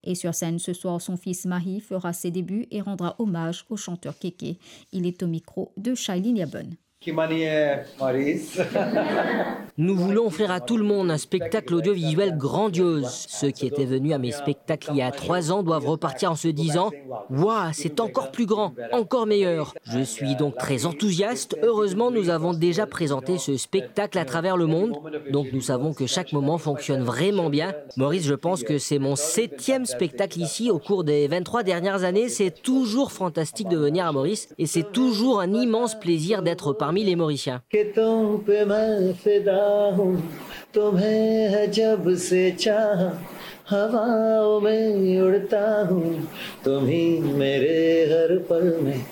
Et sur scène ce soir, son fils Mahi fera ses débuts et rendra hommage au chanteur Kéké. Il est au micro de Shailene Yabon. Nous voulons offrir à tout le monde un spectacle audiovisuel grandiose. Ceux qui étaient venus à mes spectacles il y a 3 ans doivent repartir en se disant « Waouh, c'est encore plus grand, encore meilleur ». Je suis donc très enthousiaste. Heureusement, nous avons déjà présenté ce spectacle à travers le monde. Donc nous savons que chaque moment fonctionne vraiment bien. Maurice, je pense que c'est mon 7e spectacle ici au cours des 23 dernières années. C'est toujours fantastique de venir à Maurice et c'est toujours un immense plaisir d'être parmi les Mauriciens. हवाओं में उड़ता हूँ तुम ही मेरे हर पल में